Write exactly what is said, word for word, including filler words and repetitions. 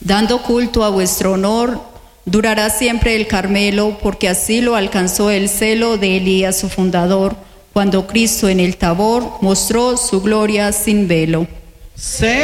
Dando culto a vuestro honor, durará siempre el Carmelo, porque así lo alcanzó el celo de Elías su fundador, cuando Cristo en el Tabor mostró su gloria sin velo. Se